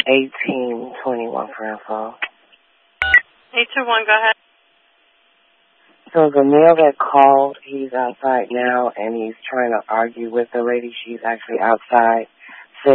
1821 for info. 821, go ahead. So the male that called, he's outside now, and he's trying to argue with the lady. She's actually outside.